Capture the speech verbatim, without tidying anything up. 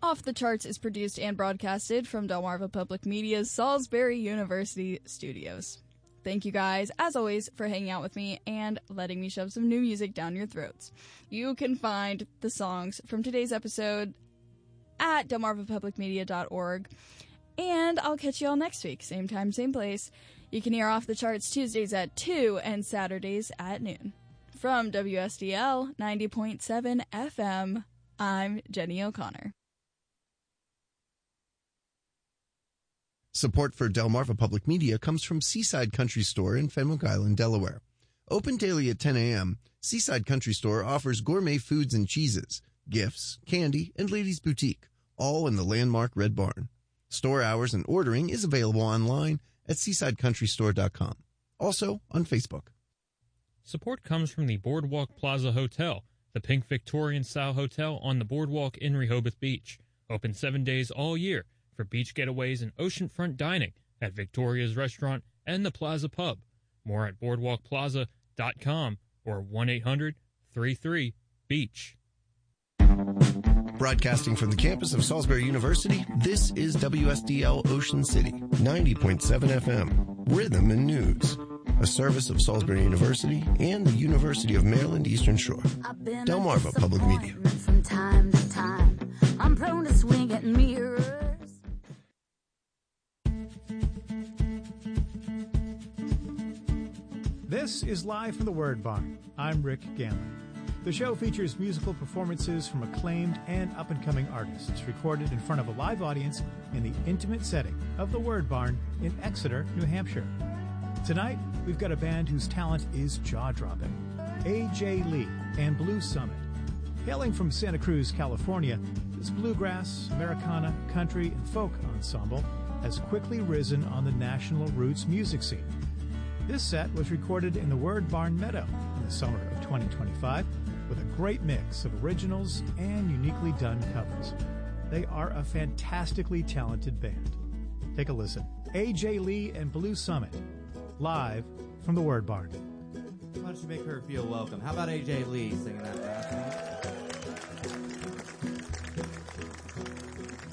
Off the Charts is produced and broadcasted from Delmarva Public Media's Salisbury University studios. Thank you guys, as always, for hanging out with me and letting me shove some new music down your throats. You can find the songs from today's episode at delmarva public media dot org, and I'll catch you all next week, same time, same place. You can hear Off the Charts Tuesdays at two and Saturdays at noon. From W S D L ninety point seven F M, I'm Jenny O'Connor. Support for Delmarva Public Media comes from Seaside Country Store in Fenwick Island, Delaware. Open daily at ten a.m., Seaside Country Store offers gourmet foods and cheeses, gifts, candy, and ladies' boutique, all in the landmark Red Barn. Store hours and ordering is available online at seaside country store dot com. Also on Facebook. Support comes from the Boardwalk Plaza Hotel, the pink Victorian-style hotel on the Boardwalk in Rehoboth Beach. Open seven days all year for beach getaways and oceanfront dining at Victoria's Restaurant and the Plaza Pub. More at boardwalk plaza dot com or one eight hundred three three beach. Broadcasting from the campus of Salisbury University, this is W S D L Ocean City, ninety point seven F M, Rhythm and News, a service of Salisbury University and the University of Maryland Eastern Shore. Delmarva Public Media. From time to time, I'm prone to swing at mirrors. This is Live from the Word Barn. I'm Rick Ganley. The show features musical performances from acclaimed and up-and-coming artists recorded in front of a live audience in the intimate setting of the Word Barn in Exeter, New Hampshire. Tonight, we've got a band whose talent is jaw-dropping. A J Lee and Blue Summit. Hailing from Santa Cruz, California, this bluegrass, Americana, country, and folk ensemble has quickly risen on the national roots music scene. This set was recorded in the Word Barn Meadow in the summer of twenty twenty-five with a great mix of originals and uniquely done covers. They are a fantastically talented band. Take a listen. A J Lee and Blue Summit, live from the Word Barn. Why don't you make her feel welcome? How about A J Lee singing that last one?